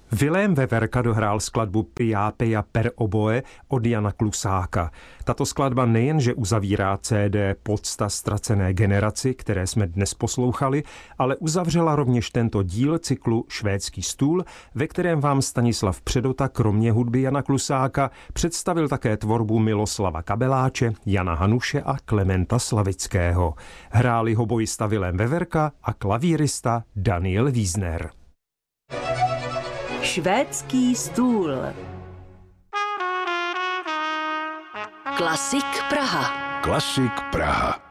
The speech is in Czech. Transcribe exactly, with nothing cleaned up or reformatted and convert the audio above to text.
Vilém Veverka dohrál skladbu Pia Pia per oboe od Jana Klusáka. Tato skladba nejenže uzavírá C D Podsta ztracené generaci, které jsme dnes poslouchali, ale uzavřela rovněž tento díl cyklu Švédský stůl, ve kterém vám Stanislav Předota kromě hudby Jana Klusáka představil také tvorbu Miloslava Kabeláče, Jana Hanuše a Klementa Slavického. Hráli hobojista Vilém Veverka a klavírista Daniel Wiesner. Švédský stůl. Klasik Praha. Klasik Praha.